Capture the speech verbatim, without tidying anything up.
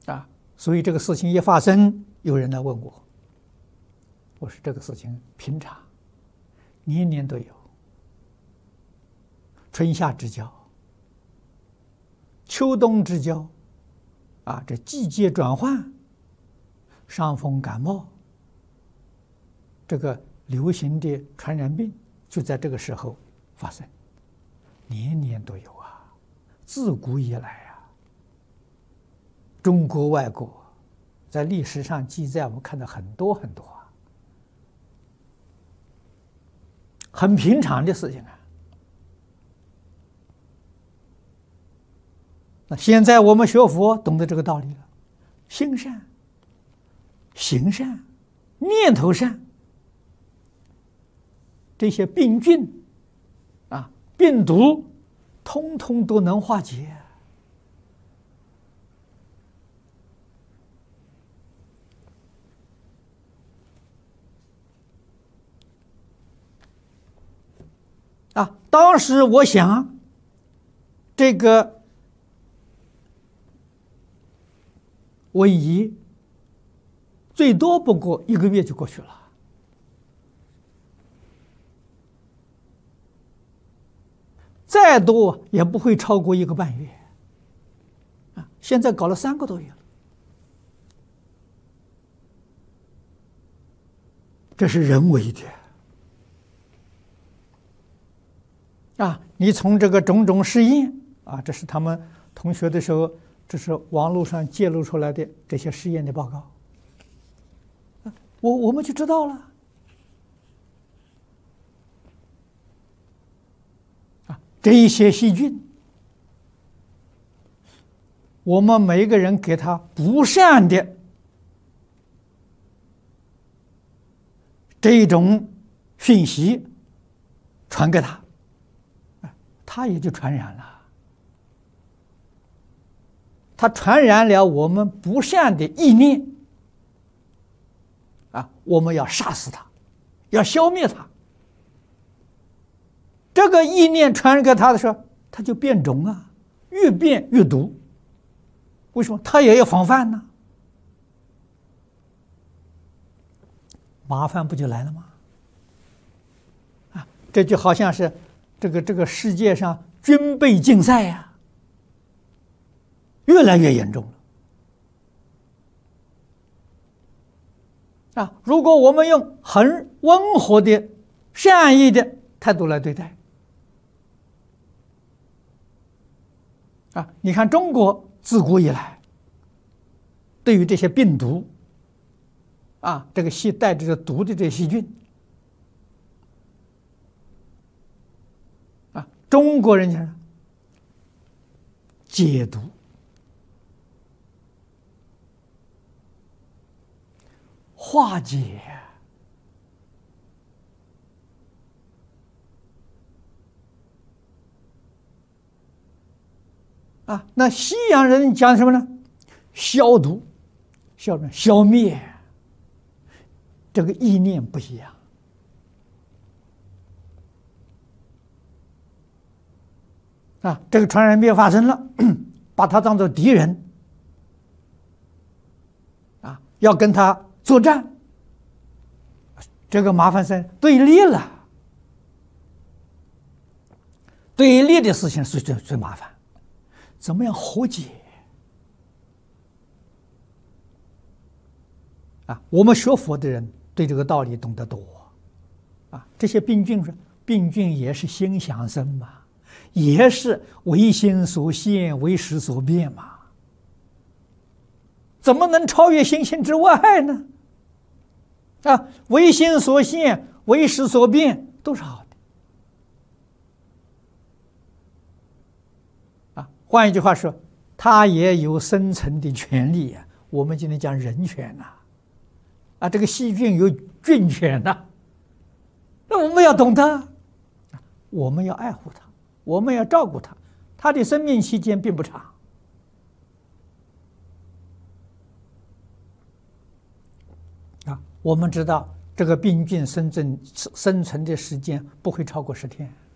啊，所以这个事情一发生，有人来问我，我说这个事情平常，年年都有，春夏之交，秋冬之交，啊，这季节转换，伤风感冒，这个流行的传染病就在这个时候发生，年年都有啊，自古以来啊，中国外国在历史上记载，我们看到很多很多啊，很平常的事情啊。那现在我们学佛懂得这个道理了，心善、行善、念头善，这些病菌啊、病毒，通通都能化解。啊，当时我想，这个瘟疫最多不过一个月就过去了，再多也不会超过一个半月。啊，现在搞了三个多月了，这是人为的。啊，你从这个种种试验啊，这是他们同学的时候，这是网络上揭露出来的这些实验的报告，我我们就知道了。啊，这一些细菌，我们每一个人给他不善的这种讯息传给他，他也就传染了。他传染了我们不善的意念，啊，我们要杀死他，要消灭他。这个意念传染给他的时候，他就变种啊，越变越毒。为什么？他也要防范呢？麻烦不就来了吗？啊，这就好像是这个这个世界上军备竞赛呀、啊，越来越严重了。啊，如果我们用很温和的、善意的态度来对待，啊，你看中国自古以来，对于这些病毒，啊，这个细带着毒的这些细菌，啊，中国人讲解毒、化解。啊，那西洋人讲什么呢？消毒、消灭、消灭，这个意念不一样。啊，这个传染病发生了，把他当作敌人，啊，要跟他作战，这个麻烦是对立了。对立的事情是最最麻烦。怎么样和解？啊，我们学佛的人对这个道理懂得多，啊，这些病菌是病菌也是心想生嘛，也是为心所现，为识所变嘛，怎么能超越心性之外呢？啊，为心所现，为识所变都是好的。换一句话说，他也有生存的权利呀、啊。我们今天讲人权呐、啊，啊，这个细菌有菌权呐、啊，那我们要懂得，我们要爱护它，我们要照顾它，它的生命期间并不长。啊，我们知道这个病菌生存生存的时间不会超过十天。